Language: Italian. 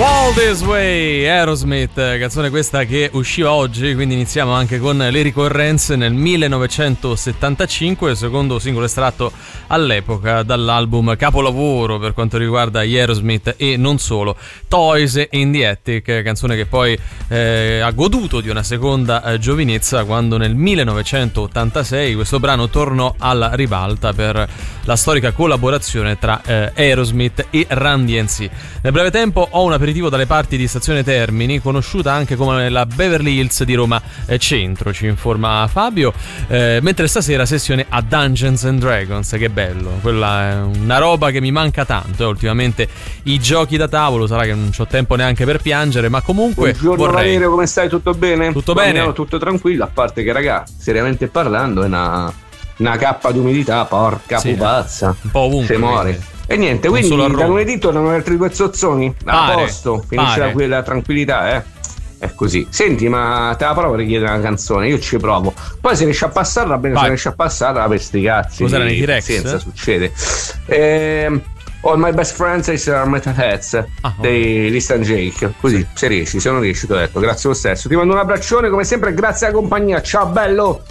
All This Way, Aerosmith, canzone questa che usciva oggi, quindi iniziamo anche con le ricorrenze. Nel 1975, secondo singolo estratto all'epoca dall'album capolavoro per quanto riguarda gli Aerosmith e non solo, Toys in the Attic, canzone che poi ha goduto di una seconda giovinezza quando nel 1986 questo brano tornò alla ribalta per la storica collaborazione tra Aerosmith e Run DMC. Nel breve tempo ho un aperitivo dalle parti di Stazione Termini, conosciuta anche come la Beverly Hills di Roma Centro, ci informa Fabio, mentre stasera sessione a Dungeons and Dragons. Che bello, quella è una roba che mi manca tanto, ultimamente i giochi da tavolo, sarà che non ho tempo neanche per piangere, ma comunque buongiorno vorrei... Valerio, come stai? Tutto bene? Tutto bene? Tutto tranquillo, a parte che raga, seriamente parlando è una cappa d'umidità, porca pupazza, un po' ovunque, se muore. E niente, quindi da lunedì tornano altri due zozzoni a posto, finisce quella tranquillità, è così. Senti, ma te la provo a richiedere una canzone, io ci provo, poi se riesci a passarla bene, se riesci a passarla per sti cazzi, cos'era, nei T-Rex? Senza succede. All My Best Friends are Metalheads dei Listan Jake, così se riesci, se non riesci ti ho detto grazie lo stesso, ti mando un abbraccione come sempre, grazie alla compagnia, ciao bello.